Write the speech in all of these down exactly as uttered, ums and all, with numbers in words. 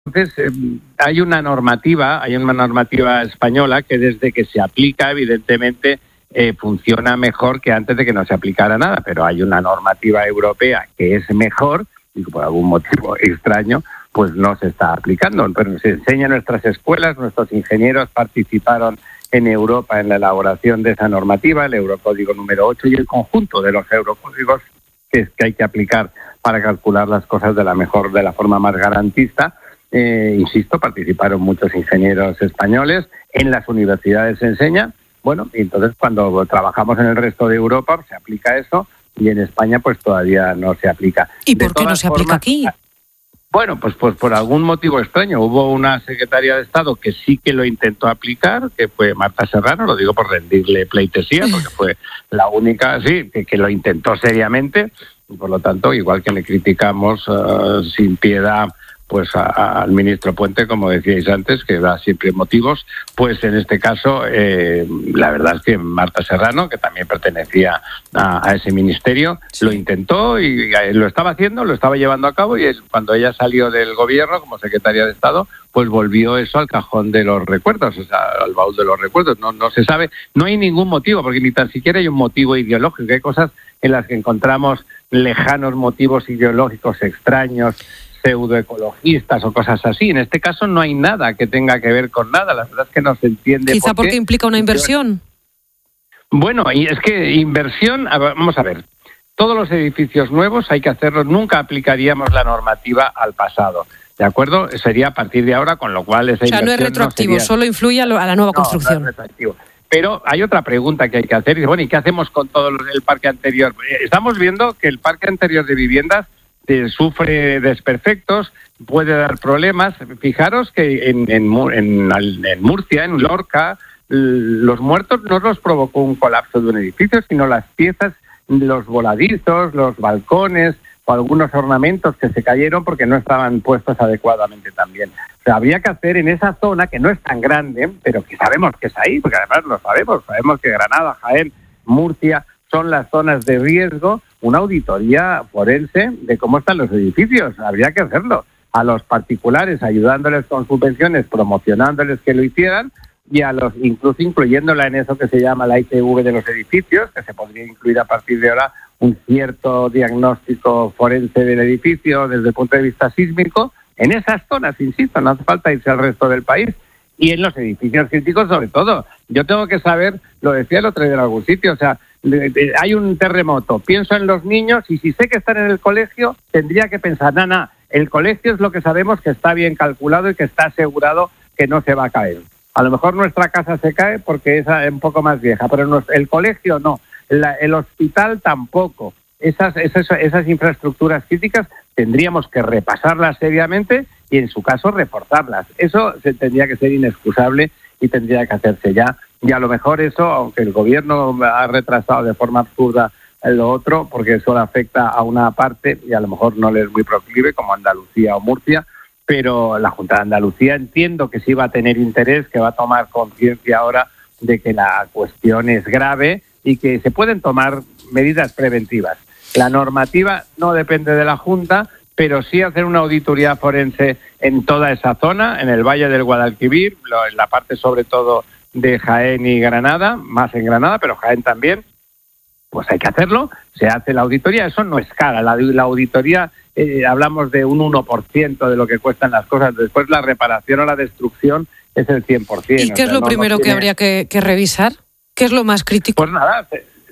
Entonces, eh, hay una normativa, hay una normativa española que desde que se aplica, evidentemente, eh, funciona mejor que antes de que no se aplicara nada, pero hay una normativa europea que es mejor y por algún motivo extraño, pues no se está aplicando. Pero se enseña en nuestras escuelas, nuestros ingenieros participaron en Europa en la elaboración de esa normativa, el Eurocódigo número ocho y el conjunto de los Eurocódigos que, que hay que aplicar para calcular las cosas de la mejor, de la forma más garantista. Eh, insisto, participaron muchos ingenieros españoles, en las universidades se enseña, bueno, y entonces cuando trabajamos en el resto de Europa se aplica eso y en España pues todavía no se aplica. ¿Y por qué no se aplica aquí? Bueno, pues, pues por algún motivo extraño. Hubo una secretaria de Estado que sí que lo intentó aplicar, que fue Marta Serrano, lo digo por rendirle pleitesía, porque fue la única, sí, que, que lo intentó seriamente, y por lo tanto, igual que le criticamos uh, sin piedad pues a, a, al ministro Puente, como decíais antes, que da siempre motivos, pues en este caso, eh, la verdad es que Marta Serrano, que también pertenecía a, a ese ministerio, sí, lo intentó y, y lo estaba haciendo, lo estaba llevando a cabo, y es cuando ella salió del gobierno como secretaria de Estado, pues volvió eso al cajón de los recuerdos, o sea, al baúl de los recuerdos. No, no se sabe, no hay ningún motivo, porque ni tan siquiera hay un motivo ideológico. Hay cosas en las que encontramos lejanos motivos ideológicos extraños, pseudoecologistas o cosas así. En este caso no hay nada que tenga que ver con nada. La verdad es que no se entiende. Quizá por porque implica una inversión. Bueno, y es que inversión, vamos a ver, todos los edificios nuevos hay que hacerlos, nunca aplicaríamos la normativa al pasado, ¿de acuerdo? Sería a partir de ahora, con lo cual esa inversión... O sea, no es retroactivo, no sería... solo influye a, lo, a la nueva no, construcción. No es retroactivo. Pero hay otra pregunta que hay que hacer, y bueno, ¿y qué hacemos con todo el parque anterior? Estamos viendo que el parque anterior de viviendas sufre desperfectos, puede dar problemas. Fijaros que en, en, en, en Murcia, en Lorca, los muertos no los provocó un colapso de un edificio, sino las piezas, los voladizos, los balcones o algunos ornamentos que se cayeron porque no estaban puestos adecuadamente también. O sea, habría que hacer en esa zona, que no es tan grande, pero que sabemos que es ahí, porque además lo sabemos, sabemos que Granada, Jaén, Murcia son las zonas de riesgo, una auditoría forense de cómo están los edificios. Habría que hacerlo. A los particulares, ayudándoles con subvenciones, promocionándoles que lo hicieran, y a los, incluso incluyéndola en eso que se llama la I T V de los edificios, que se podría incluir a partir de ahora un cierto diagnóstico forense del edificio desde el punto de vista sísmico, en esas zonas, insisto, no hace falta irse al resto del país. Y en los edificios críticos, sobre todo. Yo tengo que saber, lo decía el otro día en algún sitio, o sea, hay un terremoto, pienso en los niños y si sé que están en el colegio, tendría que pensar, no, no, el colegio es lo que sabemos que está bien calculado y que está asegurado que no se va a caer. A lo mejor nuestra casa se cae porque es un poco más vieja, pero el colegio no, la, el hospital tampoco. Esas, esas, esas infraestructuras críticas tendríamos que repasarlas seriamente y en su caso reforzarlas. Eso se tendría que ser inexcusable y tendría que hacerse ya. Y a lo mejor eso, aunque el gobierno ha retrasado de forma absurda lo otro, porque eso le afecta a una parte y a lo mejor no le es muy proclive, como Andalucía o Murcia, pero la Junta de Andalucía entiendo que sí va a tener interés, que va a tomar conciencia ahora de que la cuestión es grave y que se pueden tomar medidas preventivas. La normativa no depende de la Junta, pero sí hacer una auditoría forense en toda esa zona, en el Valle del Guadalquivir, en la parte sobre todo de Jaén y Granada, más en Granada, pero Jaén también, pues hay que hacerlo, se hace la auditoría, eso no es cara, la, la auditoría, eh, hablamos de un uno por ciento de lo que cuestan las cosas, después la reparación o la destrucción es el cien por ciento. ¿Y qué o sea, es lo no, primero no tiene... que habría que, que revisar? ¿Qué es lo más crítico? Pues nada,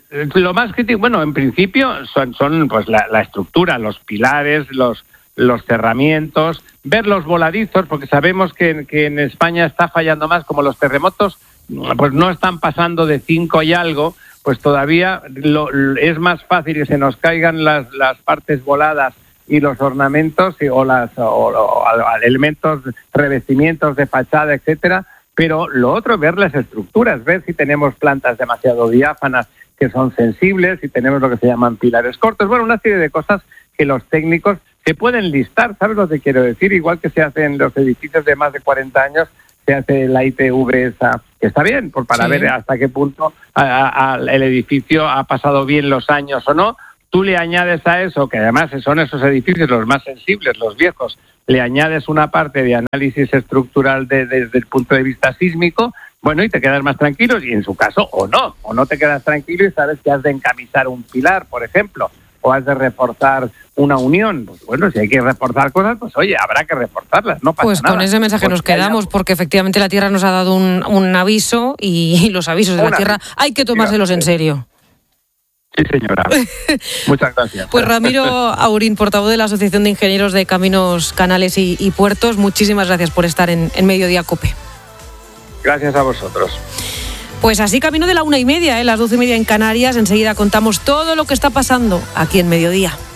lo más crítico, bueno, en principio son, son pues la, la estructura, los pilares, los, los cerramientos, ver los voladizos, porque sabemos que, que en España está fallando más, como los terremotos pues no están pasando de cinco y algo, pues todavía lo, es más fácil que se nos caigan las, las partes voladas y los ornamentos y, o, las, o, o elementos, revestimientos de fachada, etcétera. Pero lo otro es ver las estructuras, ver si tenemos plantas demasiado diáfanas que son sensibles, si tenemos lo que se llaman pilares cortos. Bueno, una serie de cosas que los técnicos se pueden listar, ¿sabes lo que quiero decir? Igual que se hace en los edificios de más de cuarenta años, se hace la I T V esa, que está bien, por, para sí. ver hasta qué punto a, a, a, el edificio ha pasado bien los años o no. Tú le añades a eso, que además son esos edificios los más sensibles, los viejos, le añades una parte de análisis estructural de, de, desde el punto de vista sísmico, bueno, y te quedas más tranquilo, y en su caso, o no, o no te quedas tranquilo y sabes que has de encamisar un pilar, por ejemplo, o has de reforzar una unión. Pues bueno, si hay que reforzar cosas, pues oye, habrá que reforzarlas, no pasa pues nada. Pues con ese mensaje pues nos quedamos, haya... porque efectivamente la Tierra nos ha dado un, un aviso, y los avisos de una, la Tierra hay que tomárselos en serio. Sí, señora. Muchas gracias. Pues Ramiro Aurín, portavoz de la Asociación de Ingenieros de Caminos, Canales y, y Puertos, muchísimas gracias por estar en, en Mediodía COPE. Gracias a vosotros. Pues así camino de la una y media, ¿eh? Las doce y media en Canarias. Enseguida contamos todo lo que está pasando aquí en Mediodía.